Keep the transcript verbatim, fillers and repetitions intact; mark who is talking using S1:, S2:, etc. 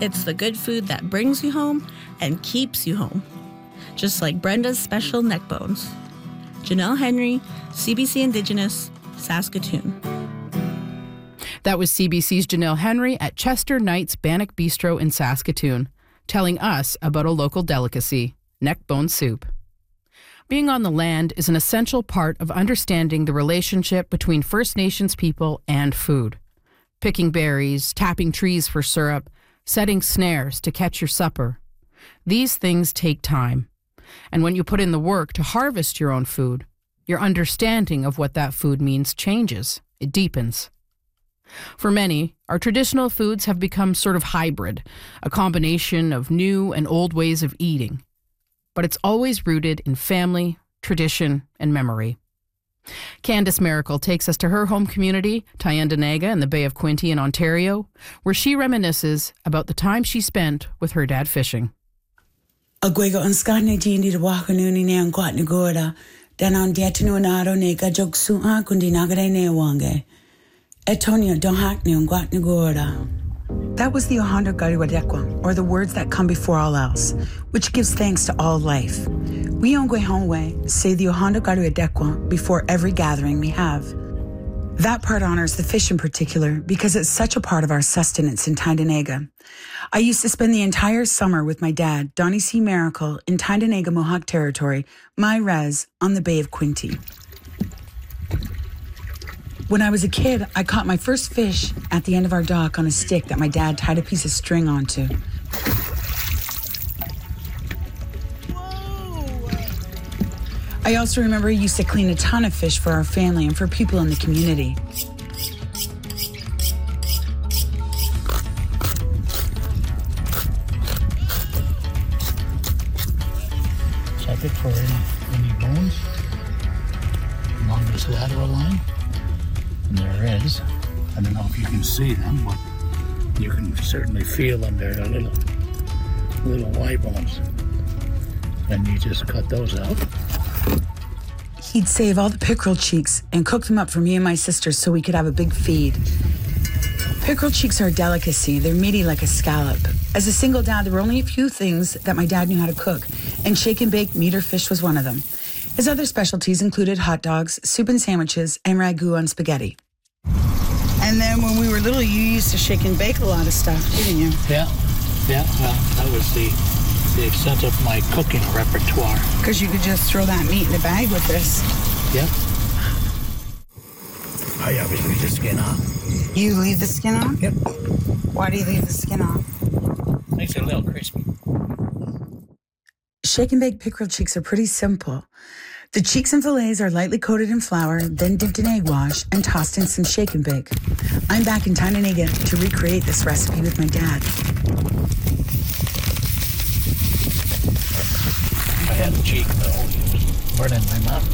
S1: It's the good food that brings you home and keeps you home. Just like Brenda's special neck bones. Janelle Henry, C B C Indigenous, Saskatoon.
S2: That was C B C's Janelle Henry at Chester Knight's Bannock Bistro in Saskatoon, telling us about a local delicacy, neck bone soup. Being on the land is an essential part of understanding the relationship between First Nations people and food. Picking berries, tapping trees for syrup, setting snares to catch your supper. These things take time. And when you put in the work to harvest your own food, your understanding of what that food means changes. It deepens. For many, our traditional foods have become sort of hybrid, a combination of new and old ways of eating. But it's always rooted in family, tradition, and memory. Candice Miracle takes us to her home community, Tyendinaga in the Bay of Quinte in Ontario, where she reminisces about the time she spent with her dad fishing.
S3: Agwego unskarne jindi de wakanuni ne ankwat ni gora, dan on dietinu naro ne gajok suha kundi nagare ne wange. Etonia don hak ne ankwat ni gora. That was the Ohanda Gariwadekwa, or the words that come before all else, which gives thanks to all life. We Ongwe Hongwe say the Ohanda Gariwadekwa before every gathering we have. That part honors the fish in particular because it's such a part of our sustenance in Tyendinaga. I used to spend the entire summer with my dad, Donnie C. Miracle, in Tyendinaga Mohawk Territory, my res, on the Bay of Quinte. When I was a kid, I caught my first fish at the end of our dock on a stick that my dad tied a piece of string onto. I also remember he used to clean a ton of fish for our family and for people in the community.
S4: Check it for any, any bones along this lateral line. And there is. I don't know if you can see them, but you can certainly feel them. They're the little, little Y bones. And you just cut those out.
S3: He'd save all the pickerel cheeks and cook them up for me and my sisters so we could have a big feed. Pickerel cheeks are a delicacy. They're meaty like a scallop. As a single dad, there were only a few things that my dad knew how to cook, and shake and bake meat or fish was one of them. His other specialties included hot dogs, soup and sandwiches, and ragu on spaghetti. And then when we were little, you used to shake and bake a lot of stuff, didn't you?
S4: Yeah, yeah, well, that was the, the extent of my cooking repertoire.
S3: Because you could just throw that meat in a bag with this.
S4: Yeah. I always leave the skin on.
S3: You leave the skin on?
S4: Yep.
S3: Why do you leave the skin on?
S4: Makes it a little crispy.
S3: Shake and bake pickerel cheeks are pretty simple. The cheeks and fillets are lightly coated in flour, then dipped in egg wash and tossed in some shake and bake. I'm back in Tyendinaga to recreate this recipe with my dad.
S4: I had a cheek though. It was burning my mouth.